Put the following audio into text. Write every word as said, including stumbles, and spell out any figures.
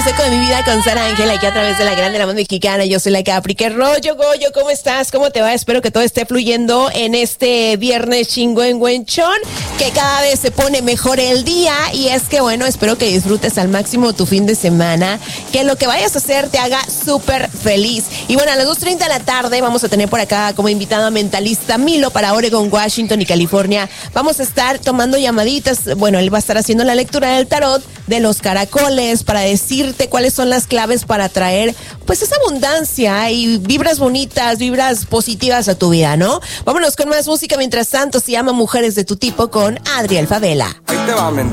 Seco de mi vida con Sara Ángel, aquí a través de la Grande La Voz Mexicana. Yo soy la Capri. ¿Qué rollo, Goyo? ¿Cómo estás? ¿Cómo te va? Espero que todo esté fluyendo en este viernes chingüengüenchón, que cada vez se pone mejor el día. Y es que, bueno, espero que disfrutes al máximo tu fin de semana, que lo que vayas a hacer te haga súper feliz. Y bueno, a las dos treinta de la tarde vamos a tener por acá como invitado a Mentalista Milo para Oregon, Washington y California. Vamos a estar tomando llamaditas. Bueno, él va a estar haciendo la lectura del tarot de los caracoles para decirte cuáles son las claves para traer pues esa abundancia y vibras bonitas, vibras positivas a tu vida, ¿no? Vámonos con más música. Mientras tanto, se llama Mujeres de tu Tipo con Adriel Favela. Ahí te va, mendiga.